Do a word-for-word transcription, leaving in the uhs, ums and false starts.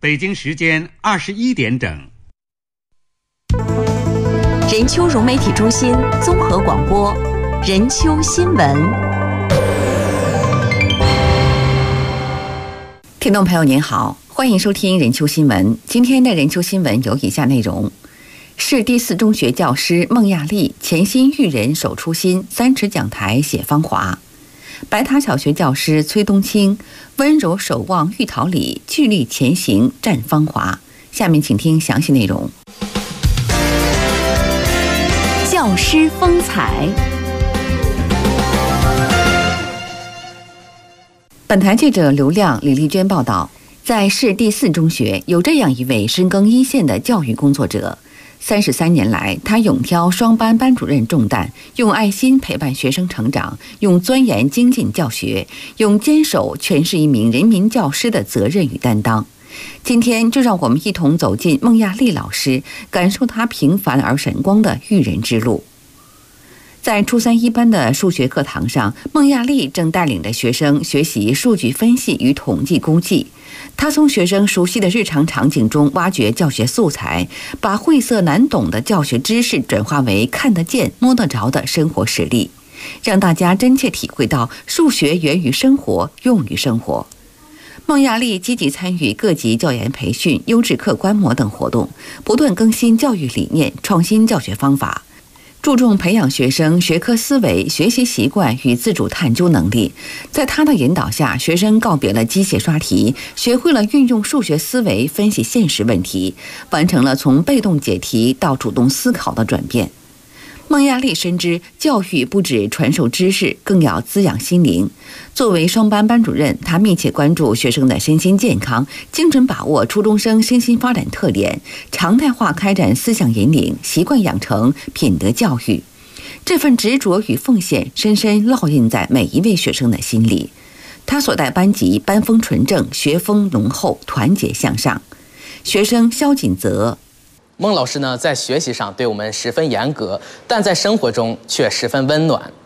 北京时间二十一点整。 任丘融媒体中心综合广播，任丘新闻。听众朋友您好，欢迎收听任丘新闻。今天的任丘新闻有以下内容：市第四中学教师孟亚丽潜心育人守初心，三尺讲台写芳华；白塔小学教师崔冬青温柔守望玉桃李，聚力前行绽芳华。下面请听详细内容。教师风采。本台记者刘亮、李丽娟报道，在市第四中学有这样一位深耕一线的教育工作者。三十三年来，他勇挑双班班主任重担，用爱心陪伴学生成长，用钻研精进教学，用坚守诠释一名人民教师的责任与担当。今天就让我们一同走进孟亚丽老师，感受她平凡而闪光的育人之路。在初三一班的数学课堂上，孟亚丽正带领着学生学习数据分析与统计估计。她从学生熟悉的日常场景中挖掘教学素材，把晦涩难懂的教学知识转化为看得见、摸得着的生活实例，让大家真切体会到数学源于生活，用于生活。孟亚丽积极参与各级教研培训、优质课观摩等活动，不断更新教育理念，创新教学方法，注重培养学生学科思维、学习习惯与自主探究能力。在他的引导下，学生告别了机械刷题，学会了运用数学思维分析现实问题，完成了从被动解题到主动思考的转变。孟亚丽深知，教育不止传授知识，更要滋养心灵。作为双班班主任，她密切关注学生的身心健康，精准把握初中生身心发展特点，常态化开展思想引领、习惯养成、品德教育。这份执着与奉献深深烙印在每一位学生的心里。她所带班级班风纯正，学风浓厚，团结向上。学生肖锦泽： 孟老师呢，在学习上对我们十分严格，但在生活中却十分温暖。